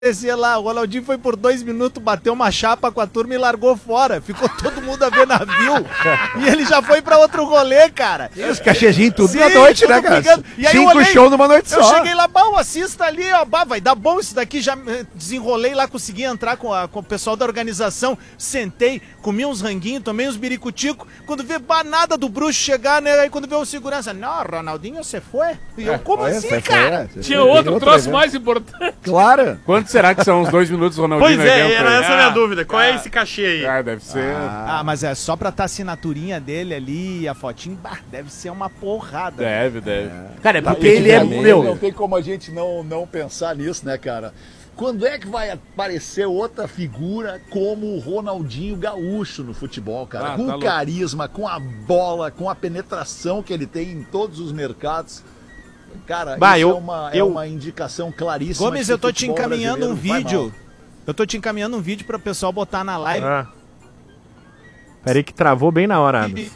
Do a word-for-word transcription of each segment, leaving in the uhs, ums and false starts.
Descer lá, o Ronaldinho foi por dois minutos, bateu uma chapa com a turma e largou fora. Ficou todo mundo a ver navio. E ele já foi pra outro rolê, cara. Os cachezinhos tudo Sim, na noite, tudo né, cara? brigando. E aí eu Cinco olhei, shows numa noite só. Eu cheguei lá, bom, assista ali, ó, bah, vai dar bom isso daqui. Já eh, desenrolei lá, consegui entrar com, a, com o pessoal da organização. Sentei, comi uns ranguinhos, tomei uns biricuticos. Quando vê, bah, nada do bruxo chegar, né? Aí quando vê o segurança, não, Ronaldinho, você foi? E eu, como Olha, assim, você cara? foi, é, Tinha outro outro troço evento. mais importante. Claro. Quanto será que são os dois minutos do Ronaldinho? Pois no é, evento era aí? essa a minha Ah, dúvida. Qual é ah. esse cachê aí? Ah, deve ser. Ah, mas é só pra tá a assinaturinha dele ali, a fotinha, bah, deve ser uma porrada. Deve, deve. Cara, é porque Tá, ele é. efetivamente, Meu, Não tem como a gente não, não pensar nisso, né, cara? Quando é que vai aparecer outra figura como o Ronaldinho Gaúcho no futebol, cara? Ah, com tá o carisma, com a bola, com a penetração que ele tem em todos os mercados. Cara, Bah, isso eu- é, uma, eu- é uma indicação claríssima. Gomes, de que eu o tô te futebol encaminhando um brasileiro vai vídeo. mal. Eu tô te encaminhando um vídeo pra pessoal botar na live. Ah. Peraí que travou bem na hora, Adams.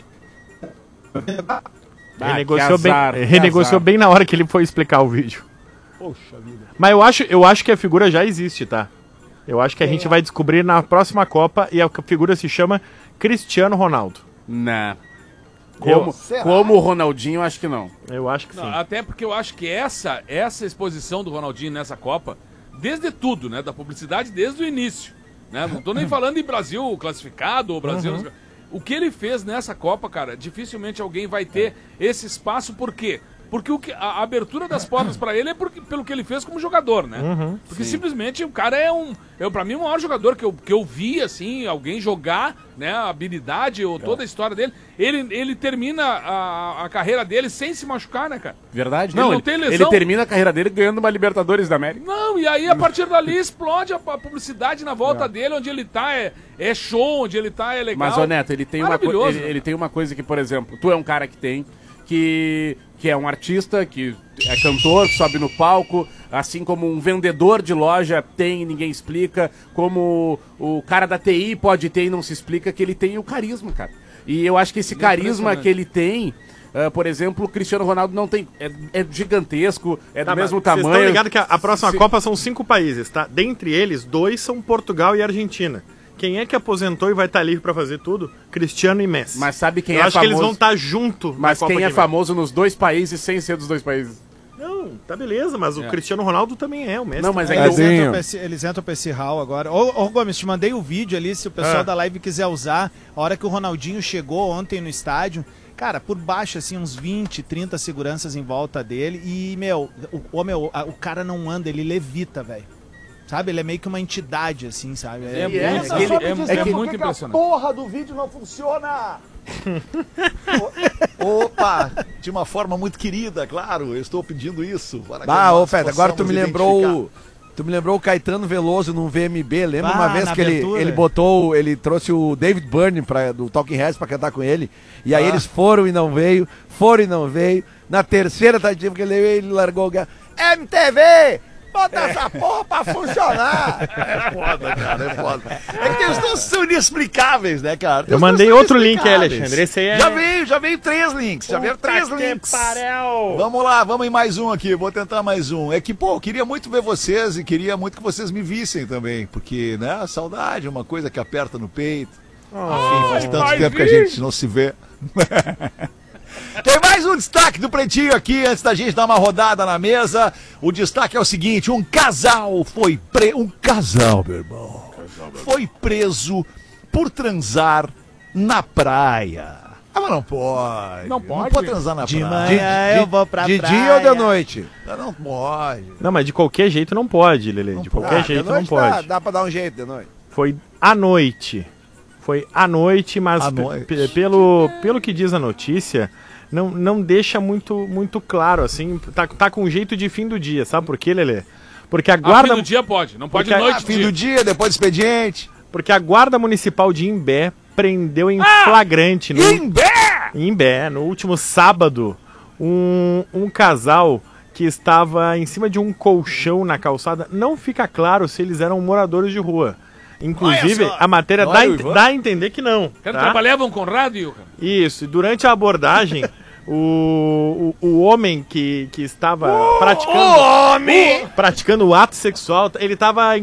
Ah, renegociou que bem, azar, que renegociou azar. bem na hora que ele foi explicar o vídeo. Poxa vida. Mas eu acho, eu acho que a figura já existe, tá? Eu acho que a gente vai descobrir na próxima Copa e a figura se chama Cristiano Ronaldo. Não. Como, Será? como o Ronaldinho, acho que não. Eu acho que sim. Não, até porque eu acho que essa, essa exposição do Ronaldinho nessa Copa, desde tudo, né? Da publicidade desde o início. Né? Não tô nem falando em Brasil classificado ou Brasil. Uhum. O que ele fez nessa Copa, cara, dificilmente alguém vai ter esse espaço, por quê? Porque o que, a, a abertura das portas pra ele é porque, pelo que ele fez como jogador, né? Uhum. Porque simplesmente o cara é um. É, pra mim, o maior jogador que eu, que eu vi, assim, alguém jogar, né? A habilidade ou toda a história dele. Ele, ele termina a, a carreira dele sem se machucar, né, cara? Verdade? Ele Não, não ele, tem lesão. ele termina a carreira dele ganhando uma Libertadores da América. Não, e aí a partir dali explode a, a publicidade na volta dele, onde ele tá é, é show, onde ele tá é legal. Mas, ô Neto, ele tem, uma, co- Maravilhoso, ele, né? ele tem uma coisa que, por exemplo, tu é um cara que tem, que, que é um artista, que é cantor, que sobe no palco, assim como um vendedor de loja tem e ninguém explica, como o cara da T I pode ter e não se explica, que ele tem o carisma, cara. E eu acho que esse carisma que ele tem, uh, por exemplo, o Cristiano Ronaldo não tem, é, é gigantesco, é do Tá, mesmo mas Vocês tamanho. estão ligados que a, a próxima Se- Copa são cinco países, tá? Dentre eles, dois são Portugal e Argentina. Quem é que aposentou e vai estar livre pra fazer tudo? Cristiano e Messi. Mas sabe quem Eu é acho que eles famoso? vão estar junto na Mas Copa quem é que vem. famoso nos dois países sem ser dos dois países? Não, tá beleza, mas o É. Cristiano Ronaldo também é, o Messi Não, mas também é Eles que Tadinho. entram, pra esse, eles entram pra esse hall agora. Ô, ô Gomes, te mandei o vídeo ali, se o pessoal Ah. da live quiser usar. A hora que o Ronaldinho chegou ontem no estádio, cara, por baixo, assim, uns vinte, trinta seguranças em volta dele. E, meu, o, o, meu, a- o cara não anda, ele levita, velho. Sabe? Ele é meio que uma entidade, assim, sabe? É, E é, muito, é que ele- é, me dizer é por que muito que impressionante. A porra do vídeo não funciona! O- Opa, de uma forma muito querida, claro, eu estou pedindo isso. para que Ah, nós ô Pedro, agora tu me possamos lembrou identificar. o, tu me lembrou o Caetano Veloso num V M B. Lembra Ah, uma vez na que ele, abertura. ele botou, ele trouxe o David Byrne pra, do Talking Heads pra cantar com ele. E aí Ah. eles foram e não veio, foram e não veio. Na terceira tentativa que ele veio, ele largou o ga- M T V! Bota essa porra pra funcionar! É foda, cara, é foda. É que os dois são inexplicáveis, né, cara? Tem Eu os mandei dois outro link aí, inexplicáveis. Alexandre. Esse aí é... Já veio, já veio três links, já veio três Puta que links. pariu. Vamos lá, vamos em mais um aqui, vou tentar mais um. É que, pô, eu queria muito ver vocês e queria muito que vocês me vissem também, porque, né, a saudade é uma coisa que aperta no peito. Enfim, faz tanto vai tempo que a vir. gente não se vê. Tem mais um destaque do Pretinho aqui, antes da gente dar uma rodada na mesa. O destaque é o seguinte, um casal foi preso, um casal, meu irmão, foi preso por transar na praia. Ah, mas não pode. Não pode? Não pode transar na De praia. manhã eu vou pra de praia. dia ou de noite? Não pode. Não, mas de qualquer jeito não pode, Lelê. De qualquer Ah, jeito de não noite pode. Dá, dá pra dar um jeito de noite. Foi à noite. Foi à noite, mas À pe- noite. pe- pelo, pelo que diz a notícia, não, não deixa muito, muito claro, assim. Tá, tá com jeito de fim do dia, sabe por quê, Lelê? Porque a A guarda, fim do dia pode, não pode Porque- noite Ah, e fim dia. do dia, depois do expediente. porque a guarda municipal de Imbé prendeu em Ah! flagrante no, Imbé! em Imbé, no último sábado, um, um casal que estava em cima de um colchão na calçada. Não fica claro se eles eram moradores de rua. Inclusive, Olha só. a matéria Não dá, era o ent- Ivan? dá a entender que não. Cara, tá? trabalhavam com rádio, cara. Isso, e durante a abordagem, O, o, o homem que, que estava praticando, homem! praticando o ato sexual, ele estava